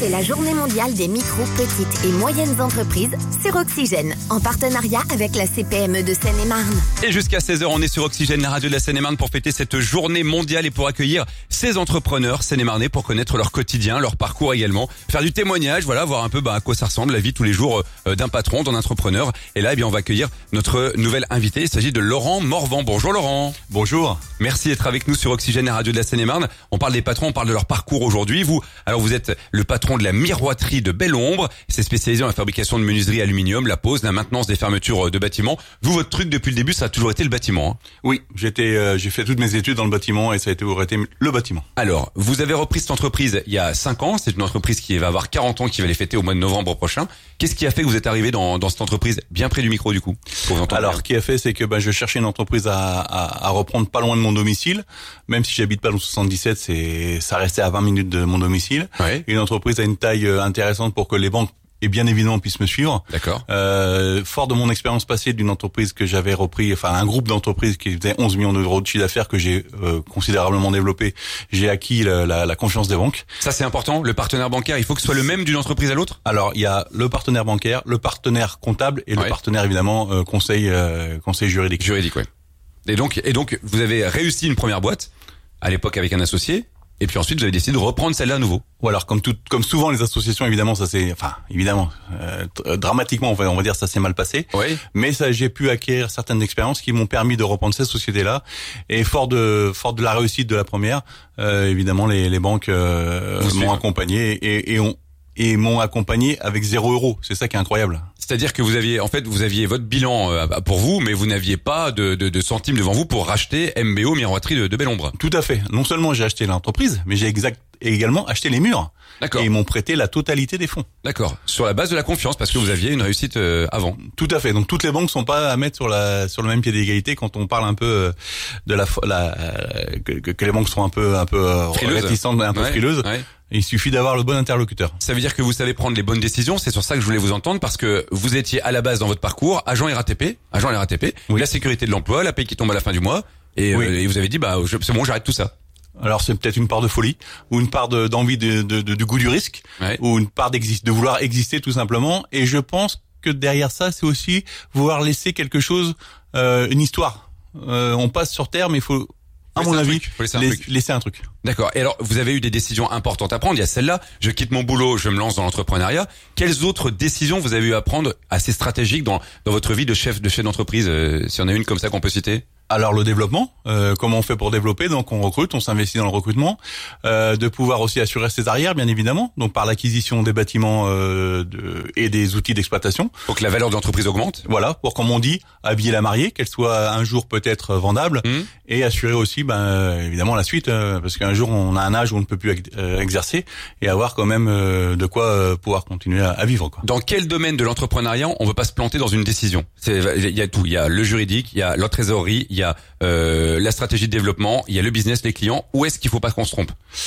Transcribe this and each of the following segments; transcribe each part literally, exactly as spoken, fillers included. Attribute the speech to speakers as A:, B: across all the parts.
A: c'est la journée mondiale des micro, petites et moyennes entreprises sur Oxygène, en partenariat avec la C P M E de Seine-et-Marne.
B: Et jusqu'à seize heures, on est sur Oxygène, la radio de la Seine-et-Marne, pour fêter cette journée mondiale et pour accueillir ces entrepreneurs seine-et-marnais pour connaître leur quotidien, leur parcours également, faire du témoignage, voilà, voir un peu bah, à quoi ça ressemble la vie tous les jours euh, d'un patron, d'un entrepreneur. Et là, eh bien, on va accueillir notre nouvel invité. Il s'agit de Laurent Morvan. Bonjour Laurent.
C: Bonjour.
B: Merci d'être avec nous sur Oxygène, la radio de la Seine-et-Marne. On parle des patrons, on parle de leur parcours aujourd'hui. Vous, alors vous êtes le patron de la miroiterie de Belle-Ombre. C'est spécialisé dans la fabrication de menuiserie aluminium, la pose, la maintenance des fermetures de bâtiments. Vous, votre truc depuis le début, ça a toujours été le bâtiment. Hein.
C: Oui, j'étais, euh, j'ai fait toutes mes études dans le bâtiment et ça a été, été le bâtiment.
B: Alors, vous avez repris cette entreprise il y a cinq ans. C'est une entreprise qui va avoir quarante ans, qui va les fêter au mois de novembre prochain. Qu'est-ce qui a fait que vous êtes arrivé dans, dans cette entreprise, bien près du micro du coup, pour vous entendre?
C: Alors, ce qui a fait, c'est que ben, je cherchais une entreprise à, à, à reprendre pas loin de mon domicile. Même si j'habite pas dans le soixante-dix-sept, c'est, ça restait à vingt minutes de mon domicile.
B: Ouais.
C: Une entreprise a une taille intéressante pour que les banques et bien évidemment puissent me suivre.
B: D'accord.
C: Euh, fort de mon expérience passée d'une entreprise que j'avais repris, enfin un groupe d'entreprises qui faisait onze millions d'euros de chiffre d'affaires que j'ai euh, considérablement développé, j'ai acquis la, la, la confiance des banques.
B: Ça c'est important, le partenaire bancaire, il faut que ce soit le même d'une entreprise à l'autre?
C: Alors il y a le partenaire bancaire, le partenaire comptable et
B: ouais.
C: le partenaire évidemment euh, conseil euh, conseil juridique.
B: Juridique, ouais. Et donc et donc vous avez réussi une première boîte à l'époque avec un associé. Et puis ensuite, vous avez décidé de reprendre celle-là à nouveau.
C: Ou alors, comme tout, comme souvent les associations, évidemment, ça c'est, enfin, évidemment, euh, dramatiquement, on va, on va dire, ça s'est mal passé.
B: Oui.
C: Mais ça, j'ai pu acquérir certaines expériences qui m'ont permis de reprendre cette société-là. Et fort de, fort de la réussite de la première, euh, évidemment, les, les banques euh, m'ont accompagné et, et ont et m'ont accompagné avec zéro euro. C'est ça qui est incroyable.
B: C'est-à-dire que vous aviez, en fait, vous aviez votre bilan euh, pour vous, mais vous n'aviez pas de, de, de centimes devant vous pour racheter M B O Miroiterie de, de Belle-Ombre.
C: Tout à fait. Non seulement j'ai acheté l'entreprise, mais j'ai exact, également acheté les murs.
B: D'accord.
C: Et ils m'ont prêté la totalité des fonds.
B: D'accord. Sur la base de la confiance, parce que vous aviez une réussite euh, avant.
C: Tout à fait. Donc toutes les banques sont pas à mettre sur la sur le même pied d'égalité quand on parle un peu euh, de la, la euh, que, que les banques sont un peu un peu euh, réticentes, un peu
B: ouais.
C: frileuses.
B: Ouais.
C: Il suffit d'avoir le bon interlocuteur.
B: Ça veut dire que vous savez prendre les bonnes décisions. C'est sur ça que je voulais vous entendre, parce que vous étiez à la base dans votre parcours agent R A T P, agent R A T P, oui. La sécurité de l'emploi, la paye qui tombe à la fin du mois, et, oui. euh, et vous avez dit bah je, c'est bon, j'arrête tout ça.
C: Alors c'est peut-être une part de folie ou une part de, d'envie de, de, de, du goût du risque, ouais. Ou une part d'existe, de vouloir exister tout simplement. Et je pense que derrière ça, c'est aussi vouloir laisser quelque chose, euh, une histoire. Euh, on passe sur Terre, mais il faut à mon avis,
B: laisser un,
C: laisser,
B: truc.
C: laisser un truc.
B: D'accord. Et alors, vous avez eu des décisions importantes à prendre. Il y a celle-là, je quitte mon boulot, je me lance dans l'entrepreneuriat. Quelles autres décisions vous avez eu à prendre assez stratégiques dans, dans votre vie de chef de chef d'entreprise, euh, si on a une comme ça qu'on peut citer?
C: Alors le développement, euh, comment on fait pour développer? Donc on recrute, on s'investit dans le recrutement, euh, de pouvoir aussi assurer ses arrières, bien évidemment, donc par l'acquisition des bâtiments euh, de, et des outils d'exploitation.
B: Pour que la valeur de l'entreprise augmente.
C: Voilà, pour comme on dit, habiller la mariée, qu'elle soit un jour peut-être vendable, mmh. Et assurer aussi, ben évidemment la suite, euh, parce qu'un jour on a un âge où on ne peut plus ex- euh, exercer et avoir quand même euh, de quoi euh, pouvoir continuer à, à vivre. Quoi.
B: Dans quel domaine de l'entrepreneuriat on ne veut pas se planter dans une décision? C'est, il y a tout, il y a le juridique, il y a la trésorerie, il y a euh, la stratégie de développement, il y a le business, les clients. Où est-ce qu'il faut pas qu'on se trompe?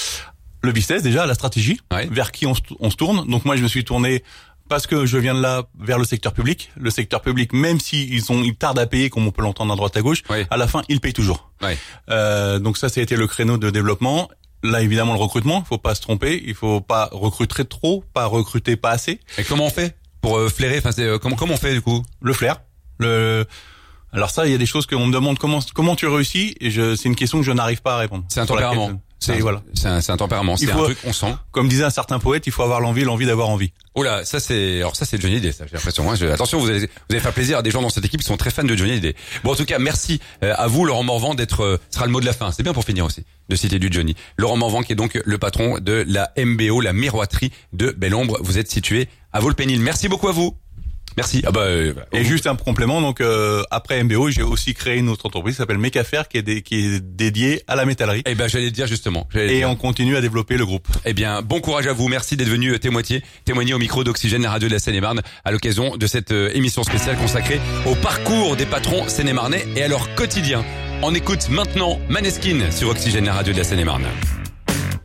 C: Le business déjà, la stratégie, ouais. Vers qui on se, on se tourne. Donc moi je me suis tourné parce que je viens de là vers le secteur public. Le secteur public, même si ils ont ils tardent à payer, comme on peut l'entendre à droite à gauche, ouais. À la fin ils payent toujours.
B: Ouais.
C: Euh, donc ça, ça a été le créneau de développement. Là, évidemment, le recrutement, il faut pas se tromper, il faut pas recruter trop, pas recruter pas assez.
B: Et comment on fait pour euh, flairer? Enfin, c'est euh, comment comment on fait du coup?
C: Le flair. Le Alors ça, il y a des choses qu'on me demande comment comment tu réussis, et je c'est une question que je n'arrive pas à répondre.
B: C'est un tempérament.
C: C'est,
B: c'est un,
C: voilà.
B: C'est un, c'est un tempérament. C'est faut, un truc qu'on sent.
C: Comme disait un certain poète, il faut avoir l'envie, l'envie d'avoir envie.
B: Oh là, ça c'est, alors ça c'est Johnny Hallyday, ça j'ai l'impression. Hein. Je, attention, vous allez, vous allez faire plaisir à des gens dans cette équipe qui sont très fans de Johnny Hallyday. Bon, en tout cas, merci euh, à vous, Laurent Morvan, d'être. Euh, ce sera le mot de la fin. C'est bien pour finir aussi de citer du Johnny. Laurent Morvan, qui est donc le patron de la M B O, la miroiterie de Belle-Ombre. Vous êtes situé à Vaux-le-Pénil. Merci beaucoup à vous. Merci. Ah bah, euh,
C: et vous. Juste un complément, donc euh, après M B O, j'ai aussi créé une autre entreprise qui s'appelle Mecafer, qui est dé, qui est dédiée à la métallerie.
B: Eh ben j'allais dire justement. J'allais
C: et
B: dire.
C: On continue à développer le groupe.
B: Eh bien, bon courage à vous. Merci d'être venu témoigner, témoigner au micro d'Oxygène, la radio de la Seine-et-Marne, à l'occasion de cette euh, émission spéciale consacrée au parcours des patrons seine-et-marnais et à leur quotidien. On écoute maintenant Maneskin sur Oxygène, la radio de la Seine-et-Marne.